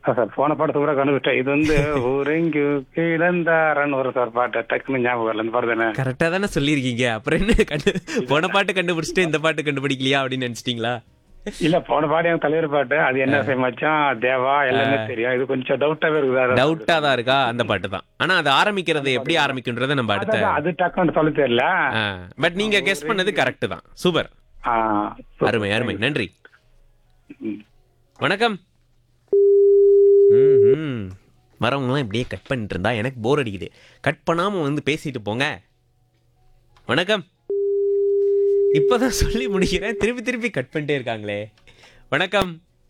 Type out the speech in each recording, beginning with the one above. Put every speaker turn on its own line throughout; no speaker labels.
Sir போன பாட்டு கூட கண்டுபிடிச்சேன். இது வந்து ஊரெங்கு கிடந்தாரன்னு ஒரு சார் பாட்டு டக்குன்னு ஞாபகம் வரல. இந்த பாட்டு தானே?
கரெக்டா தானே சொல்லியிருக்கீங்க. அப்புறம் என்ன போன பாட்டு கண்டுபிடிச்சிட்டு இந்த பாட்டு கண்டுபிடிக்கலையா அப்படின்னு நினைச்சிட்டீங்களா?
இல்ல போன பாட்டு என் தலைவர் பாட்டு. அது என்ன மச்சான் தேவா எல்லாமே தெரியும். இது கொஞ்சம் டவுட்டாவே இருக்குது.
டவுட்டா தான் இருக்கா? அந்த பாட்டு தான். ஆனா அது ஆரம்பிக்கிறது எப்படி ஆரம்பிக்கும்ன்றத நம்ம அடுத்த
அது டக்குன்னு சொல்ல தெரியல.
பட் நீங்க கெஸ் பண்ணது கரெக்ட் தான். சூப்பர், அருமை அருமை, நன்றி. வணக்கம். வரவங்களாம் இப்படியே கட் பண்ணிட்டு இருந்தா எனக்கு போர் அடிக்குது. கட் பண்ணாம வந்து பேசிட்டு போங்க. வணக்கம். இப்பதான் சொல்லி முடிக்கிறேன், திருப்பி திருப்பி கட் பண்ணிட்டே இருக்காங்களே. வணக்கம்.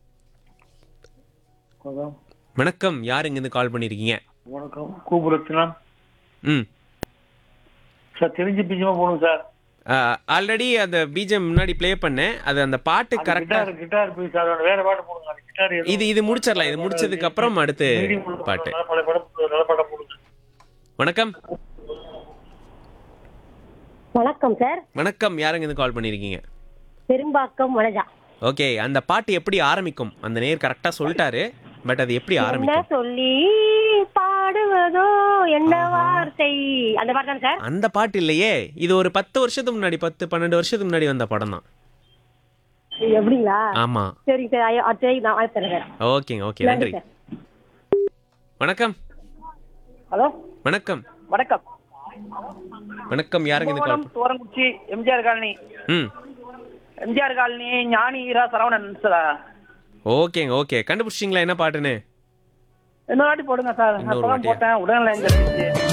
வணக்கம், யார் இங்க இருந்து கால் பண்ணிருக்கீங்க?
வணக்கம், கூபுரத்தினம்.
ம்
சார் தெரிஞ்சு பிஜிமா போகணும் சார்.
ஆல்ரெடி அந்த பீஜம் முன்னாடி ப்ளே பண்ணேன். அது அந்த பாட்டு கரெக்டா
கிட்டார் போய் சார் வேற பாட்டு போடுங்க. அது கிட்டார்
இது முடிச்சிடலாம். இது முடிச்சதுக்கு அப்புறம் அடுத்து பாட்டு.
நல்ல பாடம் போடுங்க.
வணக்கம்.
வணக்கம் சார்.
வணக்கம், யாருங்க இருந்து கால் பண்ணிருக்கீங்க?
பெரும்பாக்கம் வனஜா.
ஓகே, அந்த பாட்டு எப்படி ஆரம்பிக்கும்? அந்த நேர் கரெக்டா சொல்லிட்டாரு. பட் அது எப்படி
என்ன
ஆரம்பிக்கும்?
சொல்லி பாடுவதோ என்ன வார்த்தை, அந்த பாட்டு தான் சார்.
அந்த பாட்டு இல்லையே. இது ஒரு 10 வருஷத்துக்கு முன்னாடி, 10-12 வருஷத்துக்கு முன்னாடி வந்த படம் தான்.
எப்படிங்களா?
ஆமா.
சரிங்க சார், சரி நான் ஆயிரத்தேன்.
ஓகேங்க, ஓகே, நன்றி. வணக்கம்.
ஹலோ,
வணக்கம்.
வணக்கம்.
வணக்கம், யாருங்க இது கால்?
தோரங்குச்சி எம்ஜிஆர் காலனி.
ம்
எம்ஜிஆர் காலனி ஞானி ஈரா சரவணன் சார்.
ஓகேங்க, ஓகே, கண்டுபிடிச்சிங்களா என்ன பாட்டுன்னு?
இன்னொரு வாட்டி போடுங்க சார்.
இன்னொரு
நான்
வாட்டியா?
போட்டேன் உடனே